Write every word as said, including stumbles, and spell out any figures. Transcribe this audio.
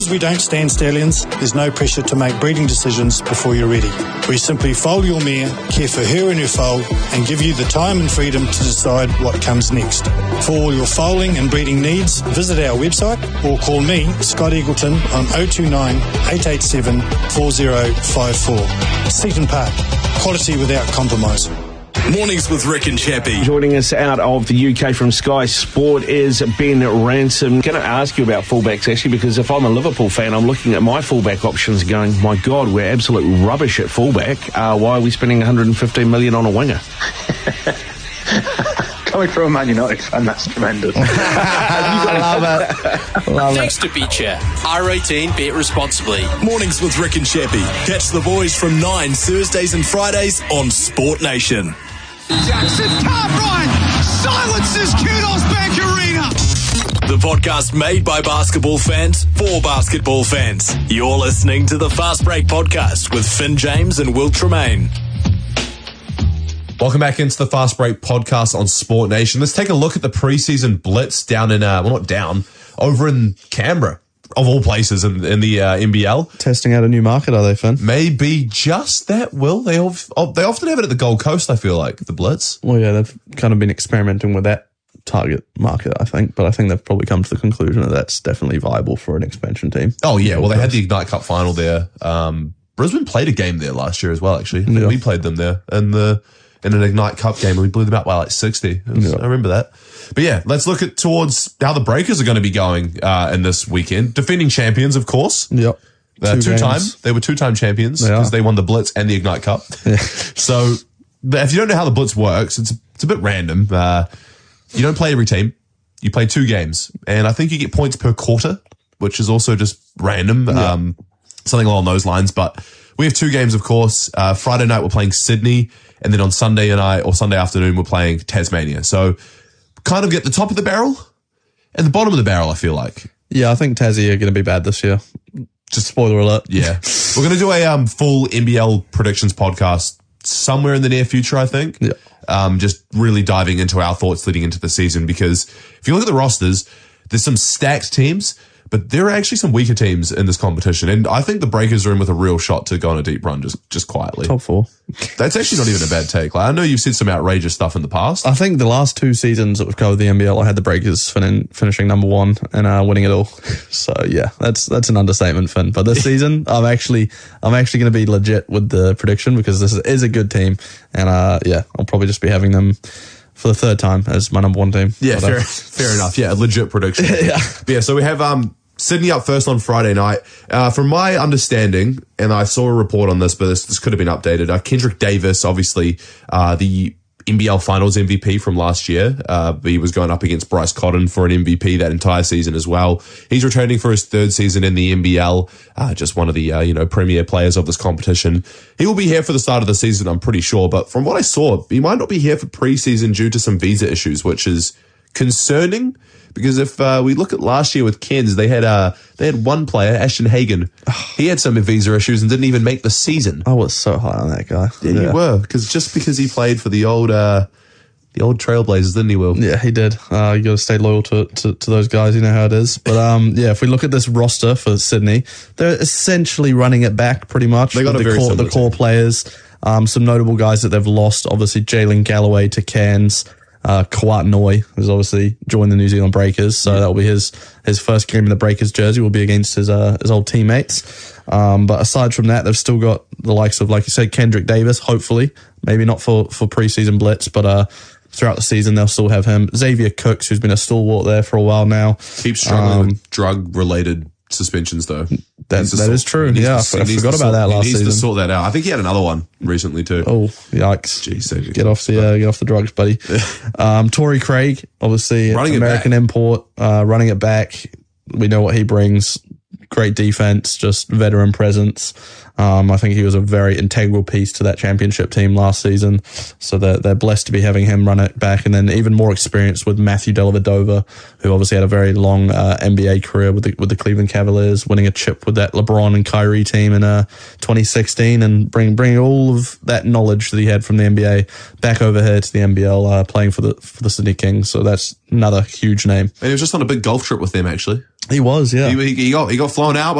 We don't stand stallions. There's no pressure to make breeding decisions before you're ready. We simply foal your mare, care for her and her foal, and give you the time and freedom to decide what comes next. For all your foaling and breeding needs, visit our website or call me, Scott Eagleton, on oh two nine, eight eight seven, four oh five four. Seaton Park. Quality without compromise. Mornings with Rick and Chappie. Joining us out of the U K from Sky Sport is Ben Ransom. I'm going to ask you about fullbacks, actually, because if I'm a Liverpool fan, I'm looking at my fullback options going, my God, we're absolute rubbish at fullback. Uh, why are we spending one hundred fifteen million on a winger? Coming from a Man United fan, that's tremendous. I love it. Love Thanks it. to BetChat. R eighteen, bet responsibly. Mornings with Rick and Chappie. Catch the boys from nine Thursdays and Fridays on Sport Nation. Jackson Cartwright silences Kudos Bank Arena. The podcast made by basketball fans for basketball fans. You're listening to the Fast Break Podcast with Finn James and Will Tremaine. Welcome back into the Fast Break Podcast on Sport Nation. Let's take a look at the preseason blitz down in, uh, well, not down, over in Canberra, of all places in, in the uh, N B L. Testing out a new market, are they, Finn? Maybe just that, Will. They, of, they often have it at the Gold Coast, I feel like, the blitz. Well, yeah, they've kind of been experimenting with that target market, I think, but I think they've probably come to the conclusion that that's definitely viable for an expansion team. Oh, yeah. Well, they had the Ignite Cup final there. Um, Brisbane played a game there last year as well, actually. I think Yeah. we played them there in the in an Ignite Cup game, and we blew them out by like sixty. It was, Yeah. I remember that. But yeah, let's look at towards how the Breakers are going to be going uh, in this weekend. Defending champions, of course. Yep. Uh, Two two time. games. They were two-time champions They because are. they won the Blitz and the Ignite Cup. Yeah. So if you don't know how the Blitz works, it's it's a bit random. Uh, you don't play every team. You play two games. And I think you get points per quarter, which is also just random. Yeah. Um, something along those lines. But we have two games, of course. Uh, Friday night, we're playing Sydney. And then on Sunday night or Sunday afternoon, we're playing Tasmania. So kind of get the top of the barrel and the bottom of the barrel, I feel like. Yeah, I think Tassie are going to be bad this year. Just spoiler alert. Yeah. We're going to do a um, full N B L predictions podcast somewhere in the near future, I think. Yeah. Um, just really diving into our thoughts leading into the season, because if you look at the rosters, there's some stacked teams, but there are actually some weaker teams in this competition. And I think the Breakers are in with a real shot to go on a deep run just, just quietly. Top four. That's actually not even a bad take. Like, I know you've said some outrageous stuff in the past. I think the last two seasons that we've covered the N B L, I had the Breakers fin- finishing number one and uh, winning it all. So yeah, that's that's an understatement, Finn. But this season, I'm actually I'm actually going to be legit with the prediction, because this is a good team, and uh, yeah, I'll probably just be having them for the third time as my number one team. Yeah, But, uh, fair, fair enough. Yeah, a legit prediction. Yeah. But yeah, so we have um, Sydney up first on Friday night. Uh, from my understanding, and I saw a report on this, but this, this could have been updated. Uh, Kendrick Davis, obviously, uh, the N B L Finals M V P from last year. Uh, he was going up against Bryce Cotton for an M V P that entire season as well. He's returning for his third season in the N B L. Uh, just one of the, uh, you know, premier players of this competition. He will be here for the start of the season, I'm pretty sure. But from what I saw, he might not be here for preseason due to some visa issues, which is concerning. Because if uh, we look at last year with Cairns, they had uh, they had one player, Ashton Hagen. He had some visa issues and didn't even make the season. I was so high on that guy. Yeah, you were, because just because he played for the old uh, the old Trailblazers, didn't he, Will? Yeah, he did. Uh, you got to stay loyal to, to to those guys. You know how it is. But um, yeah, if we look at this roster for Sydney, they're essentially running it back pretty much. They got with a the very core, similar the core team. players. Um, some notable guys that they've lost. Obviously, Jalen Galloway to Cairns. Uh, Kawat Noi has obviously joined the New Zealand Breakers, so that will be his his first game in the Breakers jersey. Will be against his uh, his old teammates. Um, but aside from that, they've still got the likes of, like you said, Kendrick Davis. Hopefully, maybe not for for preseason blitz, but uh, throughout the season they'll still have him. Xavier Cooks, who's been a stalwart there for a while now. Keeps struggling Um, with drug related suspensions though. That, Needs to that sort- is true. he needs Yeah, to- I, I he needs forgot to about sort- that last He needs season. to sort that out. I think he had another one recently too. Oh, yikes. Jeez, Xavier Get off the uh, get off the drugs, buddy. um, Torrey Craig, obviously Running it American back. import, uh, running it back. We know what he brings. Great defense, just veteran presence. Um, I think he was a very integral piece to that championship team last season. So they're, they're blessed to be having him run it back. And then even more experience with Matthew Dellavedova, who obviously had a very long uh, N B A career with the, with the Cleveland Cavaliers, winning a chip with that LeBron and Kyrie team in uh, twenty sixteen, and bring, bringing all of that knowledge that he had from the N B A back over here to the N B L, uh, playing for the, for the Sydney Kings. So that's another huge name. And he was just on a big golf trip with them, actually. He was, yeah. He, he got he got flown out